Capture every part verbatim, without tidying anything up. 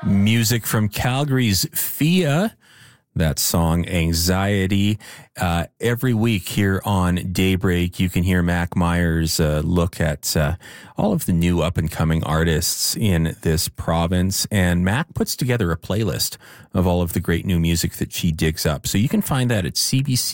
Music from Calgary's Fia. That song, Anxiety. Uh, every week here on Daybreak, you can hear Mac Myers uh, look at uh, all of the new up-and-coming artists in this province. And Mac puts together a playlist of all of the great new music that she digs up. So you can find that at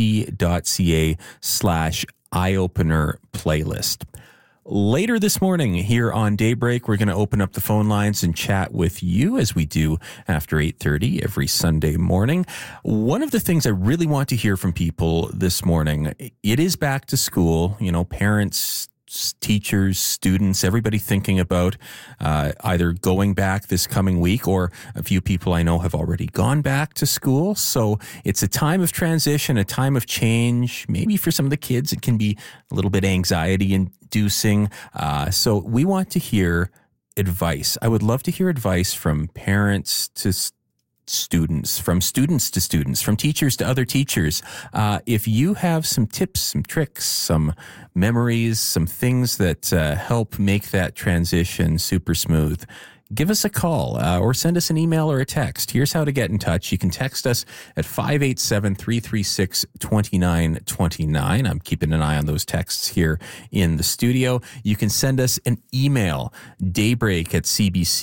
cbc.ca slash eyeopener playlist. Later this morning here on Daybreak, we're going to open up the phone lines and chat with you as we do after eight thirty every Sunday morning. One of the things I really want to hear from people this morning, it is back to school, you know, parents, teachers, students, everybody thinking about uh, either going back this coming week, or a few people I know have already gone back to school. So it's a time of transition, a time of change. Maybe for some of the kids, it can be a little bit anxiety inducing. Uh, so we want to hear advice. I would love to hear advice from parents to students, from students to students, from teachers to other teachers. Uh, if you have some tips, some tricks, some memories, some things that uh, help make that transition super smooth, give us a call uh, or send us an email or a text. Here's how to get in touch. You can text us at five eight seven, three three six, two nine two nine. I'm keeping an eye on those texts here in the studio. You can send us an email, daybreak at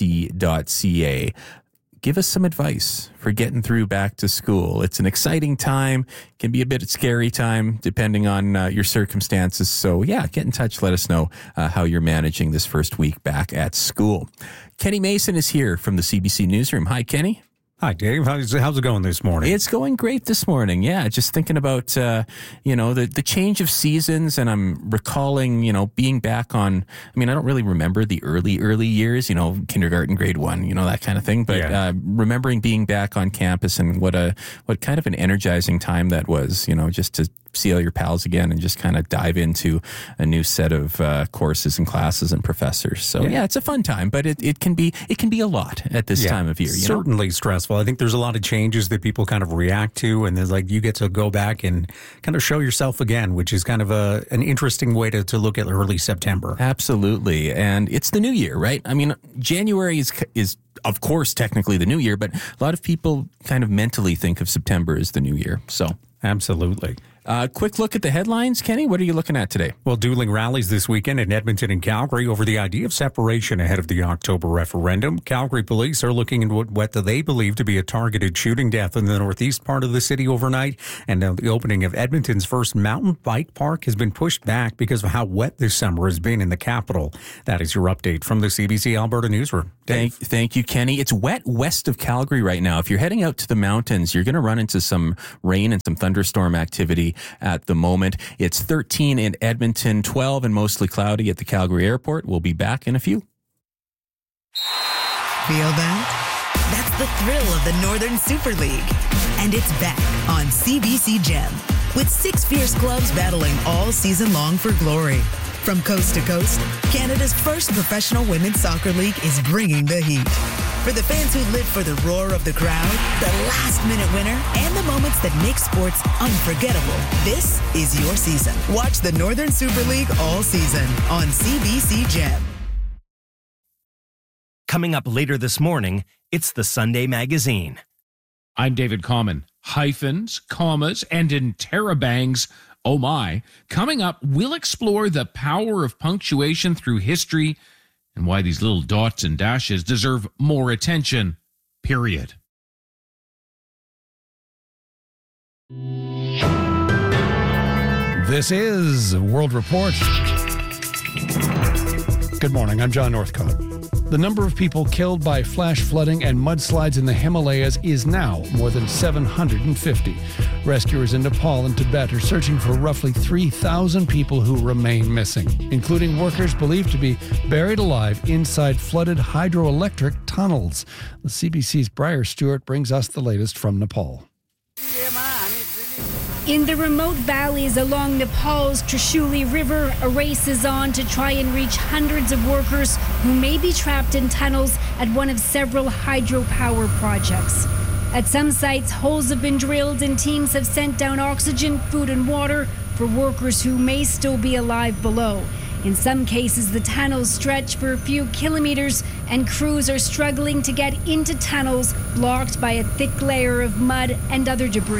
cbc.ca. Give us some advice for getting through back to school. It's an exciting time, can be a bit scary time depending on uh, your circumstances. So yeah, get in touch. Let us know uh, how you're managing this first week back at school. Kenny Mason is here from the C B C Newsroom. Hi, Kenny. Hi, Dave. How's, how's it going this morning? It's going great this morning. Yeah, just thinking about, uh, you know, the, the change of seasons, and I'm recalling, you know, being back on, I mean, I don't really remember the early, early years, you know, kindergarten, grade one, you know, that kind of thing. But yeah. uh, remembering being back on campus and what a, what kind of an energizing time that was, you know, just to see all your pals again and just kind of dive into a new set of uh, courses and classes and professors. So yeah. yeah, it's a fun time, but it, it can be it can be a lot at this yeah, time of year. You certainly know? Stressful. I think there's a lot of changes that people kind of react to, and there's like you get to go back and kind of show yourself again, which is kind of a an interesting way to, to look at early September. Absolutely, and it's the new year, right? I mean, January is is. Of course, technically the new year, but a lot of people kind of mentally think of September as the new year. So, absolutely. Uh, quick look at the headlines, Kenny. What are you looking at today? Well, dueling rallies this weekend in Edmonton and Calgary over the idea of separation ahead of the October referendum. Calgary police are looking into what they believe to be a targeted shooting death in the northeast part of the city overnight. And uh, the opening of Edmonton's first mountain bike park has been pushed back because of how wet this summer has been in the capital. That is your update from the C B C Alberta Newsroom. Thank, thank you, Kenny. It's wet west of Calgary right now. If you're heading out to the mountains, you're going to run into some rain and some thunderstorm activity at the moment. It's thirteen in Edmonton, twelve and mostly cloudy at the Calgary airport. We'll be back in a few. Feel that? That's the thrill of the Northern Super League. And it's back on C B C Gem, with six fierce clubs battling all season long for glory. From coast to coast, Canada's first professional women's soccer league is bringing the heat. For the fans who live for the roar of the crowd, the last-minute winner, and the moments that make sports unforgettable, this is your season. Watch the Northern Super League all season on C B C Gem. Coming up later this morning, it's the Sunday Magazine. I'm David Common. Hyphens, commas, and interrobangs. Oh my. Coming up, we'll explore the power of punctuation through history and why these little dots and dashes deserve more attention. Period. This is World Report. Good morning, I'm John Northcott. The number of people killed by flash flooding and mudslides in the Himalayas is now more than seven hundred fifty. Rescuers in Nepal and Tibet are searching for roughly three thousand people who remain missing, including workers believed to be buried alive inside flooded hydroelectric tunnels. The C B C's Briar Stewart brings us the latest from Nepal. In the remote valleys along Nepal's Trishuli River, a race is on to try and reach hundreds of workers who may be trapped in tunnels at one of several hydropower projects. At some sites, holes have been drilled and teams have sent down oxygen, food and water for workers who may still be alive below. In some cases, the tunnels stretch for a few kilometers, and crews are struggling to get into tunnels blocked by a thick layer of mud and other debris.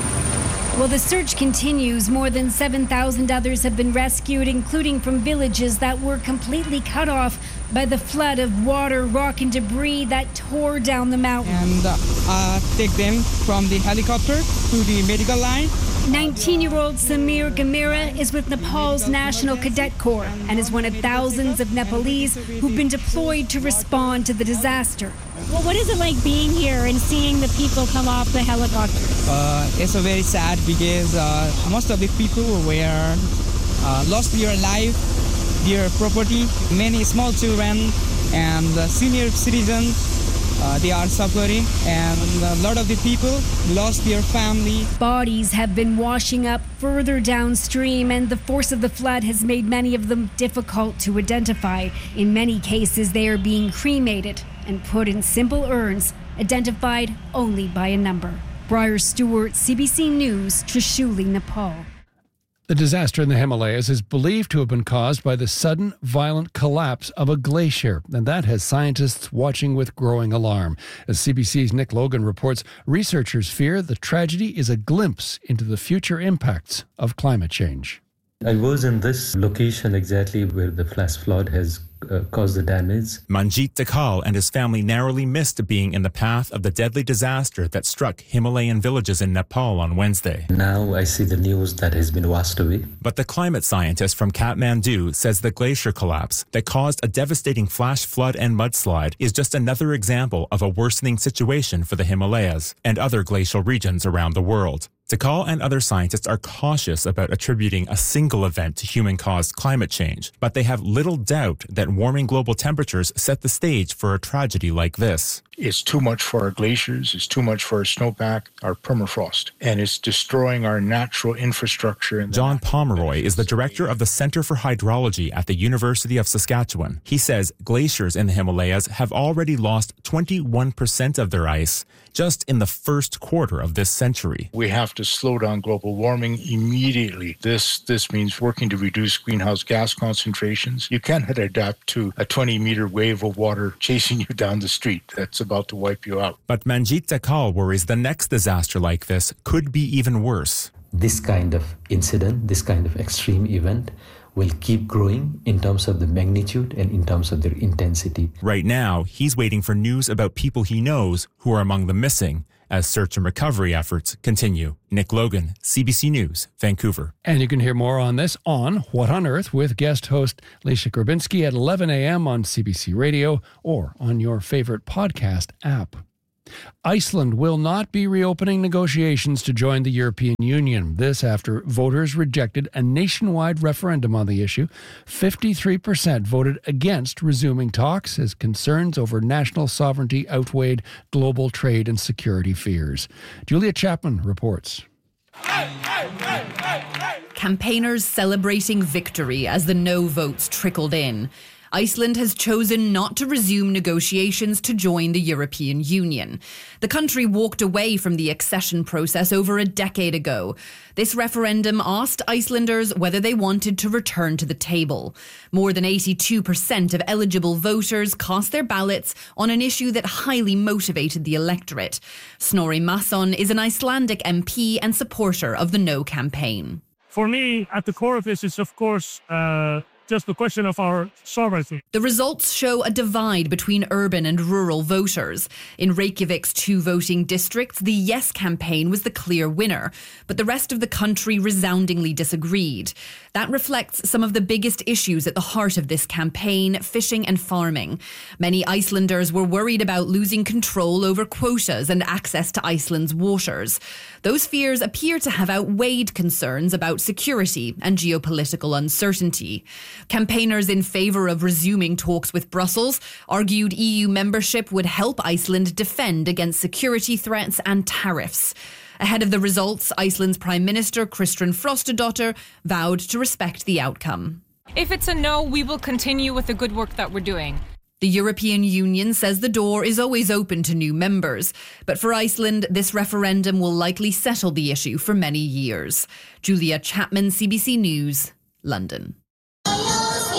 While the search continues, more than seven thousand others have been rescued, including from villages that were completely cut off by the flood of water, rock and debris that tore down the mountain. And uh, take them from the helicopter to the medical line. nineteen-year-old Samir Gamira is with Nepal's National Cadet Corps and is one of thousands of Nepalese who've been deployed to respond to the disaster. Well, what is it like being here and seeing the people come off the helicopter? Uh, it's a very sad because uh, most of the people were uh, lost their life, their property. Many small children and uh, senior citizens, uh, they are suffering, and a lot of the people lost their family. Bodies have been washing up further downstream, and the force of the flood has made many of them difficult to identify. In many cases, they are being cremated and put in simple urns, identified only by a number. Briar Stewart, C B C News, Trishuli, Nepal. The disaster in the Himalayas is believed to have been caused by the sudden, violent collapse of a glacier, and that has scientists watching with growing alarm. As C B C's Nick Logan reports, researchers fear the tragedy is a glimpse into the future impacts of climate change. I was in this location exactly where the flash flood has uh, caused the damage. Manjit Dakal and his family narrowly missed being in the path of the deadly disaster that struck Himalayan villages in Nepal on Wednesday. Now I see the news that has been washed away. But the climate scientist from Kathmandu says the glacier collapse that caused a devastating flash flood and mudslide is just another example of a worsening situation for the Himalayas and other glacial regions around the world. Dakal and other scientists are cautious about attributing a single event to human-caused climate change, but they have little doubt that warming global temperatures set the stage for a tragedy like this. It's too much for our glaciers, it's too much for our snowpack, our permafrost, and it's destroying our natural infrastructure. John Pomeroy is the director of the Center for Hydrology at the University of Saskatchewan. He says glaciers in the Himalayas have already lost twenty-one percent of their ice just in the first quarter of this century. We have to slow down global warming immediately. This this means working to reduce greenhouse gas concentrations. You can't adapt to a twenty meter wave of water chasing you down the street. That's about to wipe you out. But Manjit Dakal worries the next disaster like this could be even worse. This kind of incident, this kind of extreme event will keep growing in terms of the magnitude and in terms of their intensity. Right now, he's waiting for news about people he knows who are among the missing as search and recovery efforts continue. Nick Logan, C B C News, Vancouver. And you can hear more on this on What on Earth with guest host Leisha Grabinski at eleven a.m. on C B C Radio or on your favorite podcast app. Iceland will not be reopening negotiations to join the European Union. This after voters rejected a nationwide referendum on the issue. fifty-three percent voted against resuming talks as concerns over national sovereignty outweighed global trade and security fears. Julia Chapman reports. Campaigners celebrating victory as the no votes trickled in. Iceland has chosen not to resume negotiations to join the European Union. The country walked away from the accession process over a decade ago. This referendum asked Icelanders whether they wanted to return to the table. More than eighty-two percent of eligible voters cast their ballots on an issue that highly motivated the electorate. Snorri Mason is an Icelandic M P and supporter of the No campaign. For me, at the core of this is, of course, uh just the question of our sovereignty. The results show a divide between urban and rural voters. In Reykjavik's two voting districts, the Yes campaign was the clear winner, but the rest of the country resoundingly disagreed. That reflects some of the biggest issues at the heart of this campaign, fishing and farming. Many Icelanders were worried about losing control over quotas and access to Iceland's waters. Those fears appear to have outweighed concerns about security and geopolitical uncertainty. Campaigners in favour of resuming talks with Brussels argued E U membership would help Iceland defend against security threats and tariffs. Ahead of the results, Iceland's Prime Minister Kristrún Frostadóttir vowed to respect the outcome. If it's a no, we will continue with the good work that we're doing. The European Union says the door is always open to new members. But for Iceland, this referendum will likely settle the issue for many years. Julia Chapman, C B C News, London.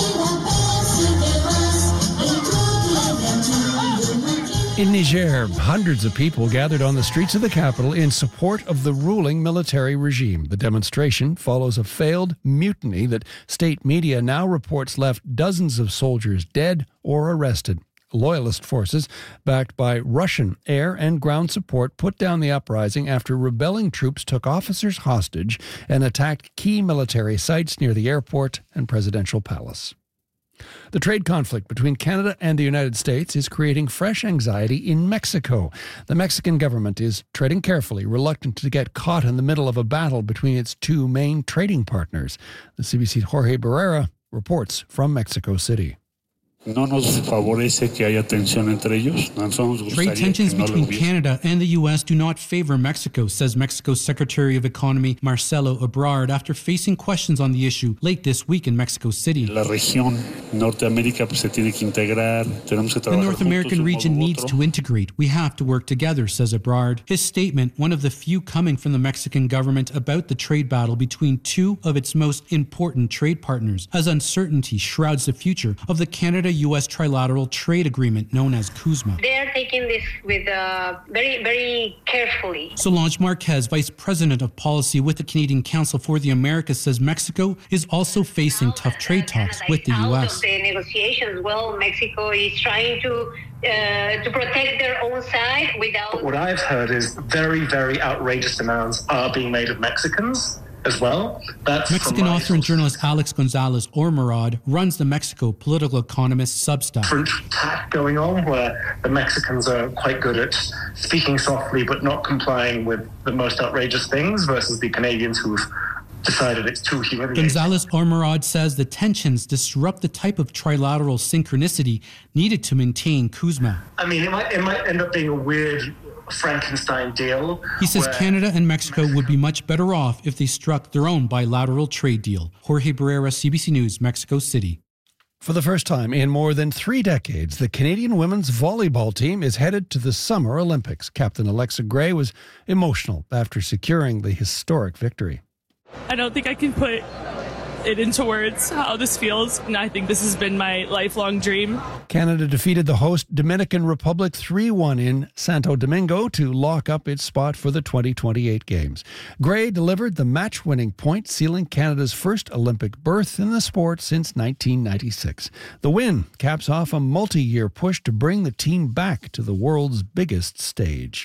In Niger, hundreds of people gathered on the streets of the capital in support of the ruling military regime. The demonstration follows a failed mutiny that state media now reports left dozens of soldiers dead or arrested. Loyalist forces, backed by Russian air and ground support, put down the uprising after rebelling troops took officers hostage and attacked key military sites near the airport and presidential palace. The trade conflict between Canada and the United States is creating fresh anxiety in Mexico. The Mexican government is treading carefully, reluctant to get caught in the middle of a battle between its two main trading partners. The C B C's Jorge Barrera reports from Mexico City. No nos favorece que haya tensión entre ellos. Trade tensions between Canada and the U S do not favor Mexico, says Mexico's Secretary of Economy Marcelo Ebrard after facing questions on the issue late this week in Mexico City. La región Norteamérica se tiene que integrar. Tenemos que trabajar. The North American region needs to integrate. We have to work together, says Ebrard. His statement, one of the few coming from the Mexican government about the trade battle between two of its most important trade partners, as uncertainty shrouds the future of the Canada U S trilateral trade agreement known as CUSMA. They are taking this with uh, very, very carefully. Solange Marquez, Vice President of Policy with the Canadian Council for the Americas, says Mexico is also facing tough trade talks with the U S. Out of the negotiations, well, Mexico is trying to uh, to protect their own side without... But what I've heard is very, very outrageous demands are being made of Mexicans as well. That's Mexican author and journalist Alex Gonzalez Ormerod runs the Mexico Political Economist Substack. Different tack going on where the Mexicans are quite good at speaking softly but not complying with the most outrageous things versus the Canadians who've decided it's too humiliating. Gonzalez Ormerod says the tensions disrupt the type of trilateral synchronicity needed to maintain CUSMA. I mean, it might, it might end up being a weird Frankenstein deal. He says Canada and Mexico would be much better off if they struck their own bilateral trade deal. Jorge Barrera, C B C News, Mexico City. For the first time in more than three decades, the Canadian women's volleyball team is headed to the Summer Olympics. Captain Alexa Gray was emotional after securing the historic victory. I don't think I can put it into words how this feels, and I think this has been my lifelong dream. Canada defeated the host Dominican Republic three one in Santo Domingo to lock up its spot for the twenty twenty-eight Games. Gray delivered the match-winning point, sealing Canada's first Olympic berth in the sport since nineteen ninety-six. The win caps off a multi-year push to bring the team back to the world's biggest stage.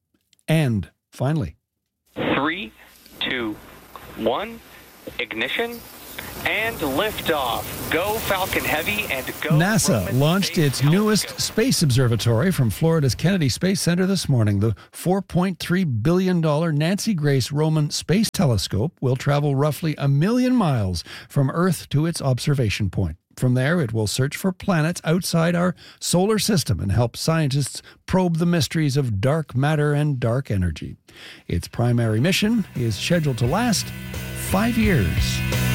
And finally, Three, two, one, ignition. And liftoff. Go Falcon Heavy and go NASA Roman launched Space its newest space observatory from Florida's Kennedy Space Center this morning. The four point three billion dollars Nancy Grace Roman Space Telescope will travel roughly a million miles from Earth to its observation point. From there, it will search for planets outside our solar system and help scientists probe the mysteries of dark matter and dark energy. Its primary mission is scheduled to last five years.